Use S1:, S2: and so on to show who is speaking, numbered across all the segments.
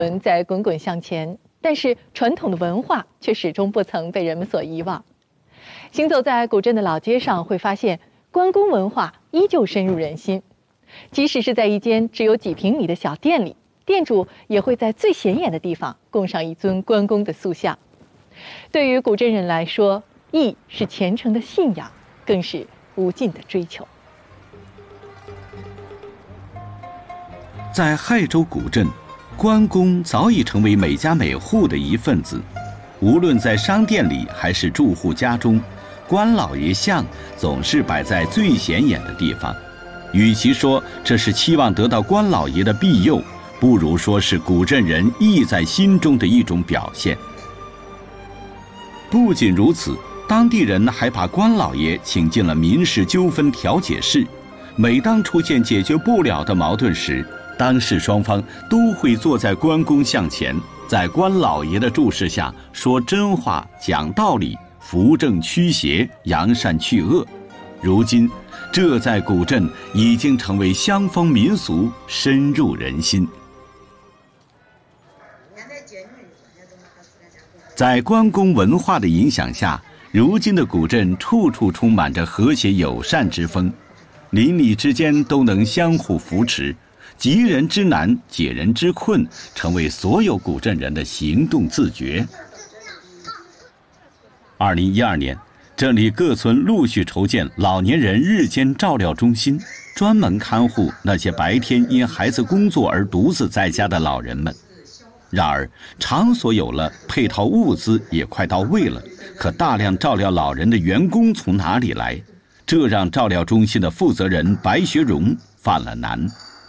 S1: 在滚滚向前，但是传统的文化却始终不曾被人们所遗忘。行走在古镇的老街上，会发现关公文化依旧深入人心。即使是在一间只有几平米的小店里，店主也会在最显眼的地方供上一尊关公的塑像。对于古镇人来说，义是虔诚的信仰，更是无尽的追求。
S2: 在亥州古镇，关公早已成为每家每户的一份子。无论在商店里还是住户家中，关老爷像总是摆在最显眼的地方。与其说这是期望得到关老爷的庇佑，不如说是古镇人义在心中的一种表现。不仅如此，当地人还把关老爷请进了民事纠纷调解室。每当出现解决不了的矛盾时，当事双方都会坐在关公像前，在关老爷的注视下说真话、讲道理，扶正驱邪，扬善去恶。如今，这在古镇已经成为乡风民俗，深入人心。在关公文化的影响下，如今的古镇处处充满着和谐友善之风，邻里之间都能相互扶持，急人之难，解人之困，成为所有古镇人的行动自觉。2012年，这里各村陆续筹建老年人日间照料中心，专门看护那些白天因孩子工作而独自在家的老人们。然而，场所有了，配套物资也快到位了，可大量照料老人的员工从哪里来？这让照料中心的负责人白学荣犯了难。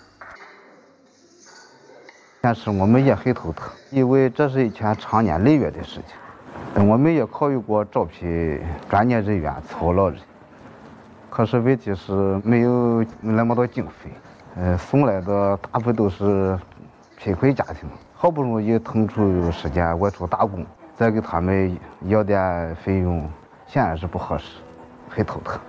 S3: 但是我们也很头疼，因为这是一件长年累月的事情。我们也考虑过招聘专业人员伺候老人，可是问题是没有那么多经费，送来的大部分都是贫困家庭，好不容易腾出时间外出打工，再给他们要点费用，显然是不合适，很头疼。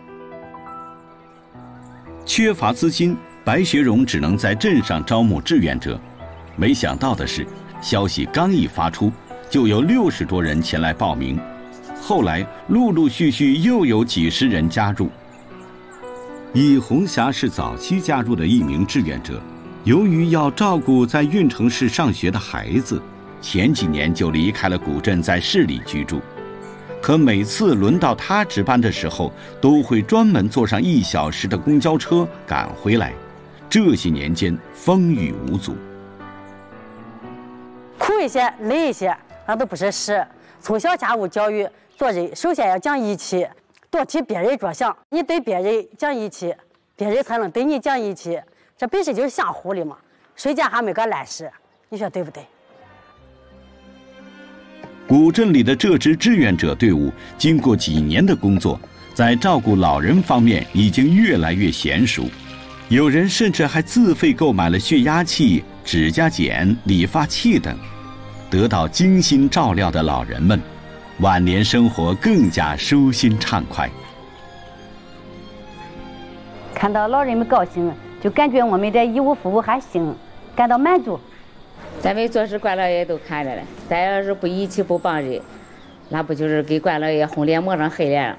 S2: 缺乏资金，白学荣只能在镇上招募志愿者。没想到的是，消息刚一发出，就有60多人前来报名。后来陆陆续续又有几十人加入。尹红霞是早期加入的一名志愿者，由于要照顾在运城市上学的孩子，前几年就离开了古镇，在市里居住。可每次轮到他值班的时候，都会专门坐上1小时的公交车赶回来。这些年间风雨无阻，
S4: 苦一些累一些那都不是事。从小家务教育做人，首先要讲义气，多替别人着想。你对别人讲义气，别人才能对你讲义气，这本身就是相互的嘛，谁家还没个烂事，你说对不对？
S2: 古镇里的这支志愿者队伍经过几年的工作，在照顾老人方面已经越来越娴熟。有人甚至还自费购买了血压器、指甲剪、理发器等。得到精心照料的老人们，晚年生活更加舒心畅快。
S5: 看到老人们高兴，就感觉我们这义务服务还行，感到满足。
S6: 咱们做事关老爷都看着了，咱要是不义气不帮人，那不就是给关老爷红脸抹上黑脸？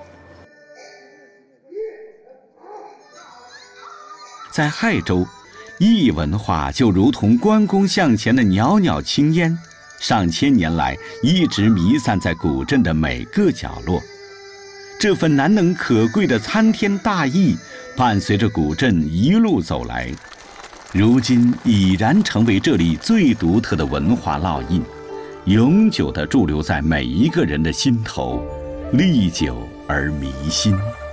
S2: 在亥州，义文化就如同关公像前的袅袅青烟，上千年来一直弥散在古镇的每个角落。这份难能可贵的参天大义，伴随着古镇一路走来，如今已然成为这里最独特的文化烙印，永久地驻留在每一个人的心头，历久而弥新。